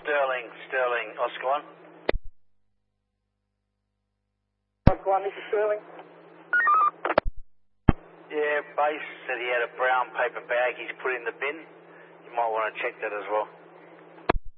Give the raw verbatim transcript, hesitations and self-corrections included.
Sterling, Sterling, Oscar one. Oscar one, this is Sterling. Yeah, base said he had a brown paper bag he's put in the bin. You might want to check that as well.